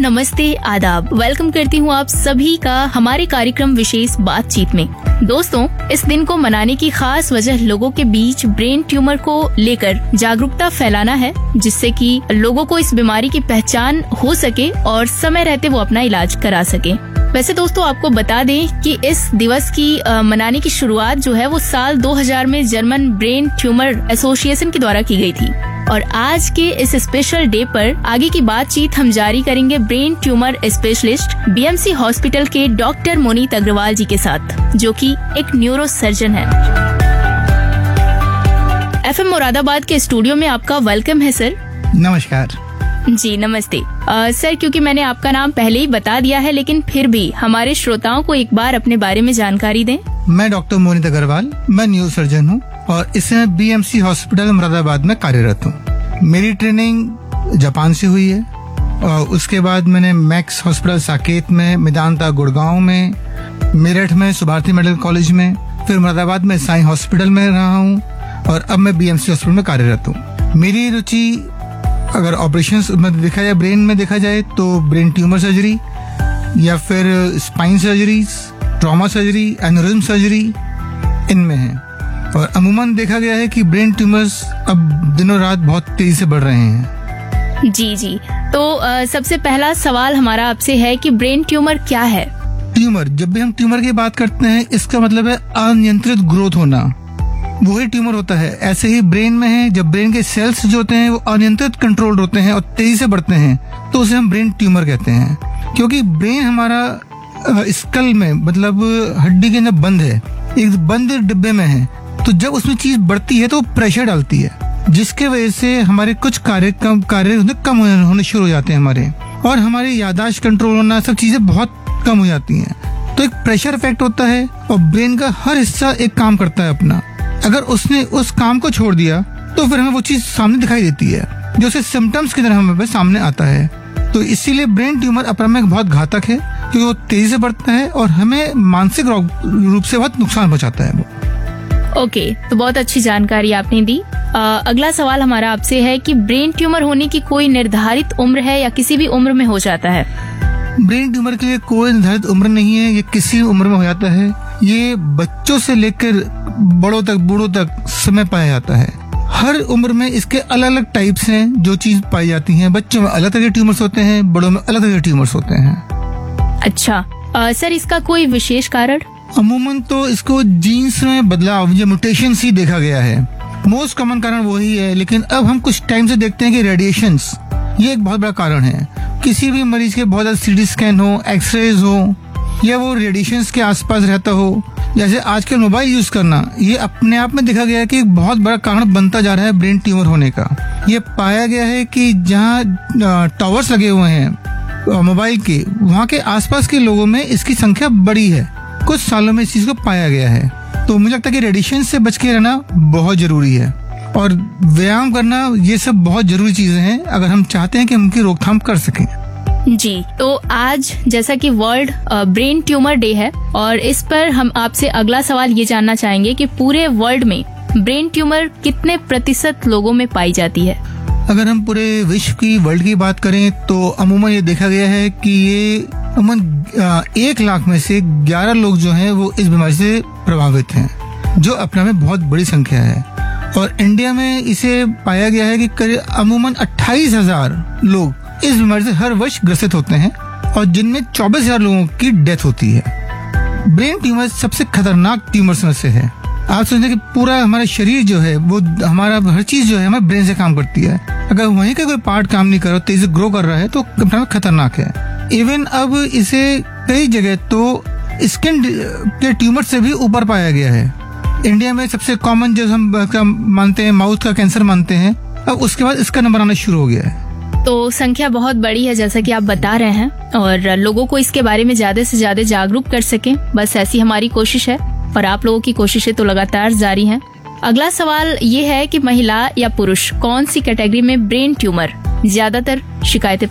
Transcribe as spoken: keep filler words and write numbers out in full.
नमस्ते, आदाब। वेलकम करती हूँ आप सभी का हमारे कार्यक्रम विशेष बातचीत में। दोस्तों, इस दिन को मनाने की खास वजह लोगों के बीच ब्रेन ट्यूमर को लेकर जागरूकता फैलाना है, जिससे कि लोगों को इस बीमारी की पहचान हो सके और समय रहते वो अपना इलाज करा सके। वैसे दोस्तों, आपको बता दें कि इस दिवस की आ, मनाने की शुरुआत जो है वो साल दो हज़ार में जर्मन ब्रेन ट्यूमर एसोसिएशन के द्वारा की गई थी। और आज के इस स्पेशल डे पर आगे की बातचीत हम जारी करेंगे brain tumour specialist BMC hospital के डॉक्टर मोनीत अग्रवाल जी के साथ, जो कि एक न्यूरो सर्जन है। एफएम मुरादाबाद के स्टूडियो में आपका वेलकम है सर। नमस्कार जी, नमस्ते। आ, सर, क्योंकि मैंने आपका नाम पहले ही बता दिया है, लेकिन फिर भी हमारे श्रोताओं को एक बार अपने बारे में जानकारी दें। मैं डॉक्टर मोनीत अग्रवाल, मैं न्यूरो सर्जन हूँ और इस समय बीएमसी हॉस्पिटल मुरादाबाद में कार्यरत हूँ। मेरी ट्रेनिंग जापान से हुई है और उसके बाद मैंने मैक्स हॉस्पिटल साकेत में, मेदांता गुड़गांव में, मेरठ में सुभारती मेडिकल कॉलेज में, फिर मुरादाबाद में साई हॉस्पिटल में रहा हूँ और अब मैं बीएमसी हॉस्पिटल में कार्यरत हूँ। मेरी रुचि अगर ऑपरेशंस में देखा जाए, ब्रेन में देखा जाए तो ब्रेन ट्यूमर सर्जरी या फिर spine surgeries, trauma surgery, aneurysm surgery, इनमें है। और अमूमन देखा गया है कि ब्रेन ट्यूमर्स अब दिनों रात बहुत तेजी से बढ़ रहे हैं। जी जी तो आ, सबसे पहला सवाल हमारा आपसे है कि ब्रेन ट्यूमर क्या है? ट्यूमर, जब भी हम ट्यूमर की बात करते हैं, इसका मतलब है अनियंत्रित ग्रोथ होना, वही ट्यूमर होता है। ऐसे ही ब्रेन में है, जब ब्रेन के सेल्स जो होते हैं वो अनियंत्रित कंट्रोल होते हैं और तेजी से बढ़ते हैं तो उसे हम ब्रेन ट्यूमर कहते हैं। क्योंकि ब्रेन हमारा स्कल में, मतलब हड्डी के अंदर बंद है, एक बंद डिब्बे में है, तो जब उसमें चीज बढ़ती है तो प्रेशर डालती है, जिसके वजह से हमारे कुछ कार्य कम कार्य कम होने शुरू हो जाते हैं हमारे, और हमारी याददाश्त कंट्रोल होना, सब चीजें बहुत कम हो जाती हैं। तो एक प्रेशर इफेक्ट होता है और ब्रेन का हर हिस्सा एक काम करता है अपना। अगर उसने उस काम को छोड़ दिया तो फिर हमें वो चीज सामने दिखाई देती है, जो उसे सिम्टम्स की तरह हमें सामने आता है। तो इसीलिए ब्रेन ट्यूमर अपने में बहुत घातक है, क्योंकि वो तेजी से बढ़ता है और हमें मानसिक रूप से बहुत नुकसान पहुंचाता है वो। ओके, तो बहुत अच्छी जानकारी आपने दी। आ, अगला सवाल हमारा आपसे है कि ब्रेन ट्यूमर होने की कोई निर्धारित उम्र है या किसी भी उम्र में हो जाता है? ब्रेन ट्यूमर के लिए कोई निर्धारित उम्र नहीं है, ये किसी उम्र में हो जाता है। ये बच्चों से लेकर बड़ों तक, बूढ़ों तक समय पाया जाता है। हर उम्र में इसके अलग अलग टाइप्स हैं जो चीज पाई जाती हैं। बच्चों में अलग तरह के ट्यूमर्स होते हैं, बड़ों में अलग तरह के ट्यूमर्स होते हैं। अच्छा, आ, सर, इसका कोई विशेष कारण? अमूमन तो इसको जीन्स में बदलाव, ये म्यूटेशन ही देखा गया है। मोस्ट कॉमन कारण वही है, लेकिन अब हम कुछ टाइम से देखते हैं कि रेडिएशंस ये एक बहुत बड़ा कारण है। किसी भी मरीज के बहुत ज्यादा सीटी स्कैन हो, एक्सरेज हो, या वो रेडिएशंस के आसपास रहता हो, जैसे आजकल मोबाइल यूज करना, ये अपने आप में देखा गया है कि एक बहुत बड़ा कारण बनता जा रहा है ब्रेन ट्यूमर होने का। ये पाया गया है कि जहाँ टावर्स लगे हुए हैं मोबाइल के, वहाँ के आसपास के लोगों में इसकी संख्या बढ़ी है। कुछ सालों में इस चीज को पाया गया है। तो मुझे लगता है कि रेडिएशन से बच के रहना बहुत जरूरी है और व्यायाम करना, ये सब बहुत जरूरी चीजें हैं अगर हम चाहते हैं कि हम उनकी रोकथाम कर सकें। जी, तो आज जैसा कि वर्ल्ड ब्रेन ट्यूमर डे है, और इस पर हम आपसे अगला सवाल ये जानना चाहेंगे कि पूरे वर्ल्ड में ब्रेन ट्यूमर कितने प्रतिशत लोगों में पाई जाती है? अगर हम पूरे विश्व की, वर्ल्ड की बात करें तो अमूमन ये देखा गया है कि ये अमूमन एक लाख में से ग्यारह लोग जो हैं वो इस बीमारी से प्रभावित हैं, जो अपने में बहुत बड़ी संख्या है। और इंडिया में इसे पाया गया है कि करीब अमूमन अट्ठाईस हजार लोग इस बीमारी से हर वर्ष ग्रसित होते हैं और जिनमें चौबीस हजार लोगों की डेथ होती है। ब्रेन ट्यूमर सबसे खतरनाक ट्यूमर्स में से है। आप सोचते कि पूरा हमारा शरीर जो है, वो हमारा हर चीज जो है हमारे ब्रेन से काम करती है। अगर वहीं का कोई पार्ट काम नहीं कर रहा, तेजी से ग्रो कर रहा है, तो अपने में खतरनाक है। इवन अब इसे कई जगह तो स्किन के ट्यूमर से भी ऊपर पाया गया है। इंडिया में सबसे कॉमन जो हम मानते हैं माउथ का कैंसर मानते हैं, अब उसके बाद इसका नंबर आना शुरू हो गया है। तो संख्या बहुत बड़ी है जैसा कि आप बता रहे हैं, और लोगों को इसके बारे में ज्यादा से ज्यादा जागरूक कर सकें, बस ऐसी हमारी कोशिश है और आप लोगों की कोशिशें तो लगातार जारी हैं। अगला सवाल ये है कि महिला या पुरुष कौन सी कैटेगरी में ब्रेन ट्यूमर ज्यादातर शिकायतें